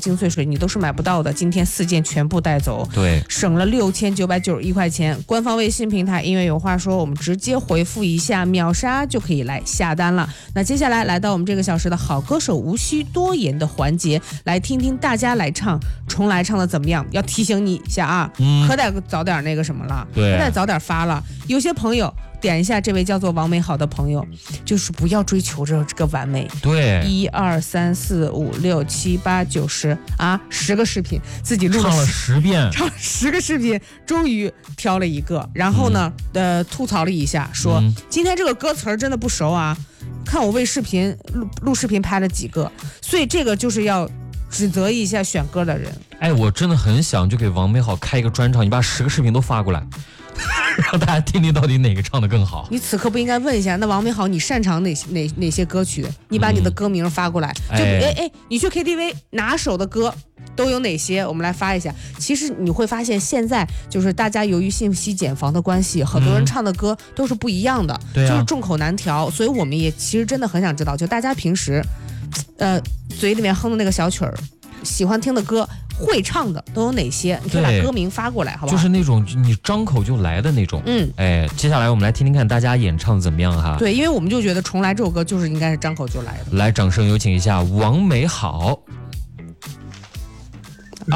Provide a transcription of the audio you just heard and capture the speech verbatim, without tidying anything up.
精粹水你都是买不到的，今天四件全部带走， 对， 省了六千九百九十一块钱。官方微信平台音乐有话说，我们直接回复一下秒杀就可以来下单了。那接下来来到我们这个小时的好歌手无需多言的环节，来听听大家来唱重来唱的怎么样。要提醒你一下啊，嗯、可得早点那个什么了， 对， 可得早点发了。有些朋友点一下这位叫做王美好的朋友，就是不要追求着这个完美。 对， 一二三四五六七八九十啊，十个视频自己录了唱了十遍， 唱了十个视频，终于挑了一个，然后呢，嗯、呃，吐槽了一下，说、嗯、今天这个歌词真的不熟啊，看我为视频录录视频拍了几个，所以这个就是要指责一下选歌的人。 哎，我真的很想就给王美好开一个专场，你把十个视频都发过来。让大家听听到底哪个唱的更好。 你此刻不应该问一下，那王美好你擅长哪哪哪些歌曲？你把你的歌名发过来，嗯、就哎哎，你去 K T V 拿手的歌都有哪些？我们来发一下。其实你会发现，现在就是大家由于信息茧房的关系，很多人唱的歌都是不一样的， 嗯、 就是众口难调。所以我们也其实真的很想知道，就大家平时，呃，嘴里面哼的那个小曲儿，喜欢听的歌。会唱的都有哪些？你可以把歌名发过来，好不好？ 就是那种你张口就来的那种。 嗯， 哎，接下来我们来听听看大家演唱怎么样哈。 对，因为我们就觉得《重来》这首歌就是应该是张口就来的。 来，掌声有请一下王美好。